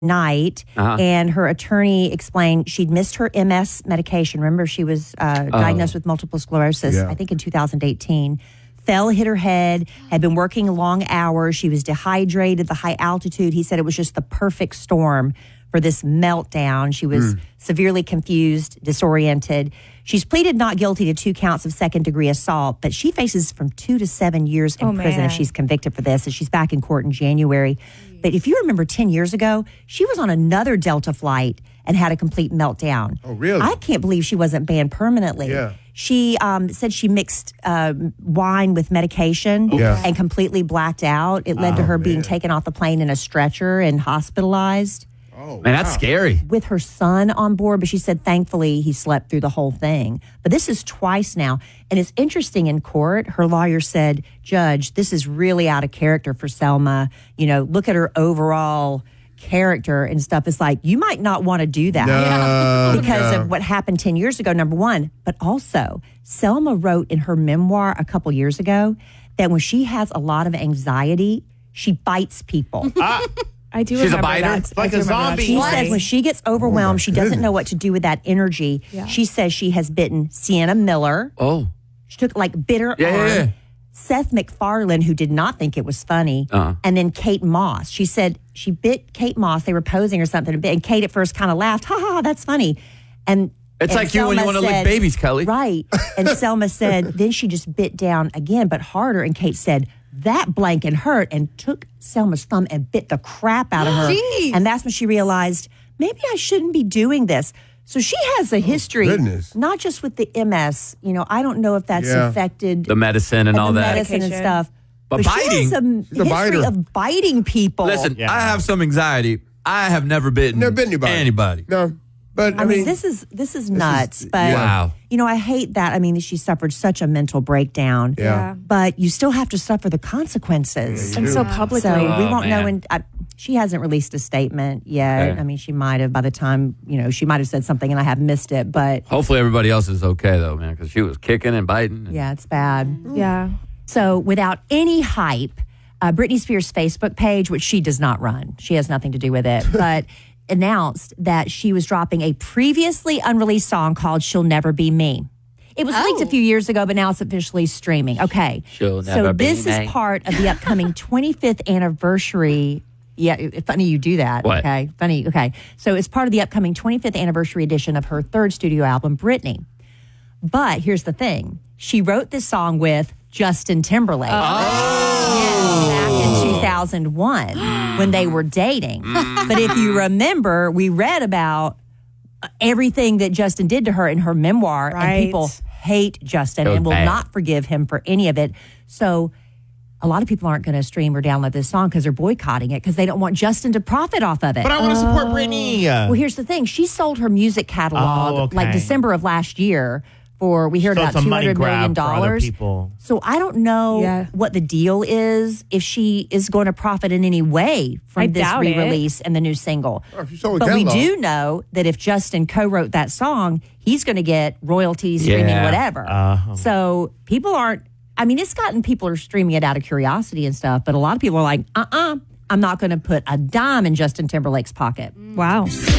night, and her attorney explained she'd missed her MS medication. Remember, she was diagnosed with multiple sclerosis, I think in 2018. Fell, hit her head, had been working long hours. She was dehydrated, the high altitude. He said it was just the perfect storm for this meltdown. She was severely confused, disoriented. She's pleaded not guilty to 2 counts of second-degree assault, but she faces from 2 to 7 years in prison if she's convicted for this, and she's back in court in January. But if you remember 10 years ago, she was on another Delta flight and had a complete meltdown. Oh, really? I can't believe she wasn't banned permanently. Yeah. She said she mixed wine with medication and completely blacked out. It led to her being taken off the plane in a stretcher and hospitalized. Man, that's scary. With her son on board, but she said thankfully he slept through the whole thing. But this is twice now. And it's interesting in court, her lawyer said, Judge, this is really out of character for Selma. You know, look at her overall character and stuff. It's like, you might not want to do that because of what happened 10 years ago, number one. But also, Selma wrote in her memoir a couple years ago that when she has a lot of anxiety, she bites people. I do She's remember a biter? that. Like I do a remember that zombie. She story. says when she gets overwhelmed, she doesn't know what to do with that energy. Yeah. She says she has bitten Sienna Miller. Oh. She took bit her arm. Yeah. Seth MacFarlane, who did not think it was funny, and then Kate Moss. She said she bit Kate Moss. They were posing or something, and Kate at first kind of laughed. Ha ha, that's funny. And It's like you when you want to lick babies, Kelly. Right. And Selma said, then she just bit down again, but harder. And Kate said, that blanket hurt, and took Selma's thumb and bit the crap out of her. Jeez. And that's when she realized, maybe I shouldn't be doing this. So she has a history, not just with the MS. You know, I don't know if that's affected The medicine and all the that. medicine and Medication. stuff. But she biting- has a history of biting people. Listen, I have some anxiety. I have never bitten anybody. No. But I mean, this is nuts. But Wow. you know, I hate that. I mean, she suffered such a mental breakdown. Yeah. But you still have to suffer the consequences. And so publicly. So we won't know. man. And she hasn't released a statement yet. Okay. I mean, she might have by the time, she might have said something and I have missed it. But Hopefully everybody else is okay, though, man, because she was kicking and biting. yeah, it's bad. Yeah. So without any hype, Britney Spears' Facebook page, which she does not run, she has nothing to do with it, but announced that she was dropping a previously unreleased song called She'll Never Be Me. It was leaked a few years ago, but now it's officially streaming. Okay. She'll so never be this me. is part of the upcoming 25th anniversary. Yeah, funny you do that. What? Okay. Funny. Okay. So it's part of the upcoming 25th anniversary edition of her third studio album, Britney. But here's the thing. She wrote this song with Justin Timberlake. Yes, back in 2001 when they were dating. But if you remember, we read about everything that Justin did to her in her memoir, and people hate Justin and will not forgive him for any of it. So a lot of people aren't going to stream or download this song because they're boycotting it because they don't want Justin to profit off of it. But I want to support Britney. Well, here's the thing. She sold her music catalog like December of last year for, we heard about $200 million. For other people. So I don't know what the deal is, if she is going to profit in any way from this re-release and the new single. But we do know that if Justin co-wrote that song, he's going to get royalties, streaming, whatever. So people aren't, I mean, it's gotten people are streaming it out of curiosity and stuff, but a lot of people are like, I'm not going to put a dime in Justin Timberlake's pocket. Wow.